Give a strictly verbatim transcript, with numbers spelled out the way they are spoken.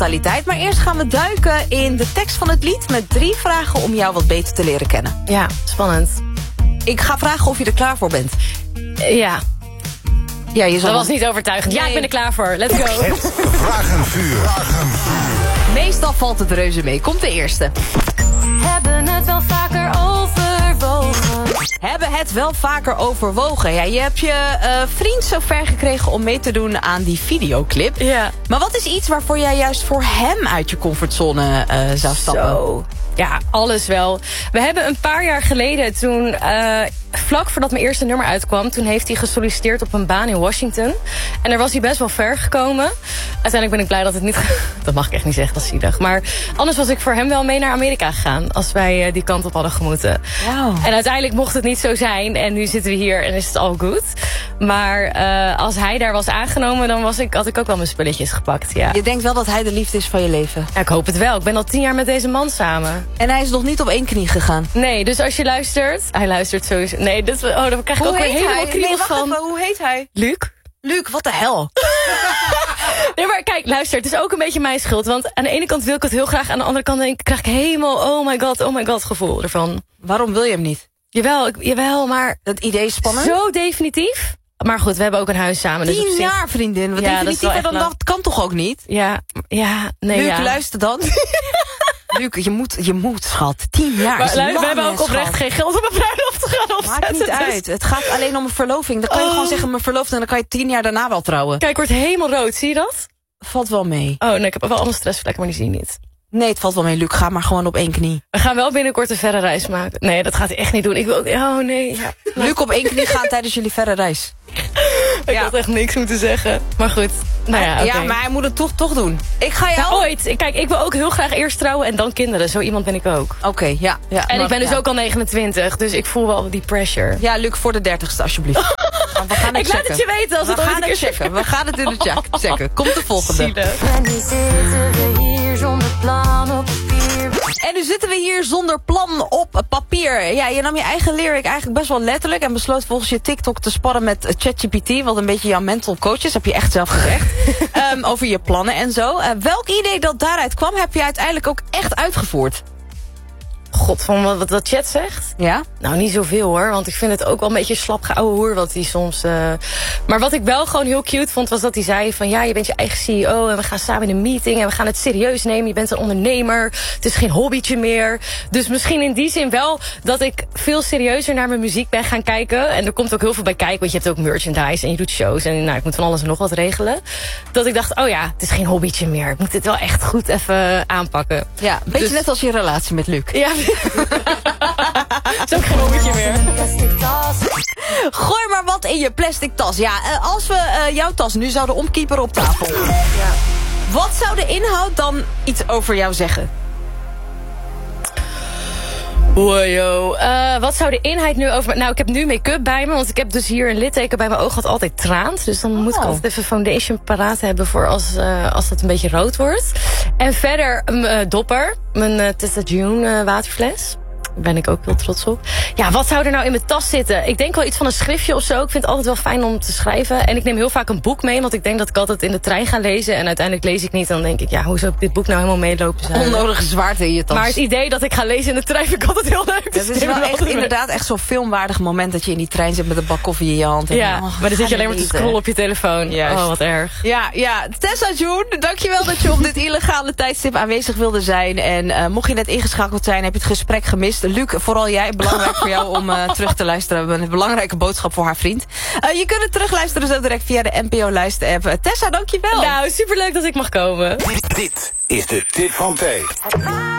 totaliteit. Maar eerst gaan we duiken in de tekst van het lied... met drie vragen om jou wat beter te leren kennen. Ja, spannend. Ik ga vragen of je er klaar voor bent. Ja. Ja, je zal Dat was niet overtuigend. Nee. Ja, ik ben er klaar voor. Let's go. Het Vragenvuur. Vragenvuur. Meestal valt het reuze mee. Komt de eerste. Hebben het wel vaker overwogen. Hebben het wel vaker overwogen. Ja, je hebt je uh, vriend zo ver gekregen om mee te doen aan die videoclip. Ja. Maar wat is iets waarvoor jij juist voor hem uit je comfortzone uh, zou stappen? Zo. Ja, alles wel. We hebben een paar jaar geleden toen... Uh, vlak voordat mijn eerste nummer uitkwam... toen heeft hij gesolliciteerd op een baan in Washington. En daar was hij best wel ver gekomen. Uiteindelijk ben ik blij dat het niet... dat mag ik echt niet zeggen, dat is zielig. Maar anders was ik voor hem wel mee naar Amerika gegaan... als wij uh, die kant op hadden gemoeten. Wow. En uiteindelijk mocht het niet zo zijn. En nu zitten we hier en is het al goed. Maar uh, als hij daar was aangenomen... dan was ik, had ik ook wel mijn spulletjes gepakt, ja. Je denkt wel dat hij de liefde is van je leven? Ja, ik hoop het wel. Ik ben al tien jaar met deze man samen. En hij is nog niet op één knie gegaan? Nee, dus als je luistert... Hij luistert sowieso... Nee, dit, oh, dan krijg ik hoe ook weer helemaal kriebels nee, wacht van. Even, hoe heet hij? Luc? Luc, wat de hel? Nee, maar kijk, luister, het is ook een beetje mijn schuld. Want aan de ene kant wil ik het heel graag. Aan de andere kant denk ik, krijg ik helemaal... oh my god, oh my god gevoel ervan. Waarom wil je hem niet? Jawel, ik, jawel, maar... Het idee is spannend? Zo definitief. Maar goed, we hebben ook een huis samen. Dus Tien op zich... jaar, vriendin. Wat Ja, definitiever dan lang. dat kan toch ook niet? Ja, ja, nee, Luc, ja. luister dan. Luc, je moet, je moet, schat. Tien jaar Maar is lu- lang, we hebben ook schat. oprecht geen geld om een bruiloft te gaan opzetten. Maakt niet dus- uit. Het gaat alleen om een verloving. Dan kan je Oh. gewoon zeggen, mijn verloofde... en dan kan je tien jaar daarna wel trouwen. Kijk, ik word helemaal rood, zie je dat? Valt wel mee. Oh, nee, ik heb wel allemaal stressvlekken, maar die zie je niet. Nee, het valt wel mee, Luc. Ga maar gewoon op één knie. We gaan wel binnenkort een verre reis maken. Nee, dat gaat hij echt niet doen. Ik wil ook... Oh, nee. Ja. Luc op één knie gaan tijdens jullie verre reis. Ik Ja. had echt niks moeten zeggen. Maar goed. Nou ja, Ja, oké. maar hij moet het toch, toch doen. Ik ga jou... Ja, ooit. Kijk, ik wil ook heel graag eerst trouwen en dan kinderen. Zo iemand ben ik ook. Oké, ja, ja. En maar- ik ben dus ja. ook al negenentwintig. Dus ik voel wel die pressure. Ja, Luc, voor de dertigste, alsjeblieft. Maar we gaan het Ik laat checken. het je weten als we het ooit gaan een het keer checken. We gaan het in de check checken. Komt de volgende. Zielig. En nu zitten we hier zonder plan op papier. En nu zitten we hier zonder plan op papier. Ja, je nam je eigen lyric eigenlijk best wel letterlijk... en besloot volgens je TikTok te sparren met ChatGPT... wat een beetje jouw mental coach is, heb je echt zelf gezegd. um, over je plannen en zo. Uh, welk idee dat daaruit kwam, heb je uiteindelijk ook echt uitgevoerd? God, van wat, wat dat chat zegt? Ja? Nou, niet zoveel hoor, want ik vind het ook wel een beetje slap geouwe hoer wat hij soms... Uh... Maar wat ik wel gewoon heel cute vond, was dat hij zei van... ja, je bent je eigen C E O en we gaan samen in een meeting... en we gaan het serieus nemen, je bent een ondernemer... het is geen hobbytje meer. Dus misschien in die zin wel dat ik veel serieuzer naar mijn muziek ben gaan kijken. En er komt ook heel veel bij kijken, want je hebt ook merchandise... en je doet shows en nou, ik moet van alles en nog wat regelen. Dat ik dacht, oh ja, het is geen hobbytje meer. Ik moet dit wel echt goed even aanpakken. Ja, een beetje Dus- net als je relatie met Luc. Ja, het is ook geen hobbytje meer. Een plastic tas. Gooi maar wat in je plastic tas. Ja, uh, als we uh, jouw tas nu zouden omkieperen op tafel. Ja. Wat zou de inhoud dan iets over jou zeggen? Wow, uh, wat zou de inhoud nu over... Nou, ik heb nu make-up bij me, want ik heb dus hier een litteken bij mijn oog wat altijd traant. Dus dan moet ik Oh. altijd even foundation paraat hebben voor als, uh, als het een beetje rood wordt. En verder een uh, dopper, mijn uh, Testa June uh, waterfles. Daar ben ik ook heel trots op. Ja, wat zou er nou in mijn tas zitten? Ik denk wel iets van een schriftje of zo. Ik vind het altijd wel fijn om te schrijven. En ik neem heel vaak een boek mee, want ik denk dat ik altijd in de trein ga lezen. En uiteindelijk lees ik niet. Dan denk ik, ja, hoe zou ik dit boek nou helemaal meelopen zijn? Onnodige zwaarte in je tas. Maar het idee dat ik ga lezen in de trein vind ik altijd heel leuk. Dus Het is ik neem wel hem echt altijd mee. inderdaad echt zo'n filmwaardig moment dat je in die trein zit met een bak koffie in je hand. En Ja, oh, maar dan zit je alleen maar te lezen. scrollen op je telefoon. Juist. Oh, wat erg. Ja, ja. Tessa June, dankjewel dat je op dit illegale tijdstip aanwezig wilde zijn. En uh, mocht je net ingeschakeld zijn, heb je het gesprek gemist. Luc, vooral jij, belangrijk voor jou om uh, terug te luisteren. We hebben een belangrijke boodschap voor haar vriend. Uh, je kunt het terugluisteren zo direct via de N P O-luister-app. Uh, Tessa, dankjewel. Nou, superleuk dat ik mag komen. Dit is de tip van T.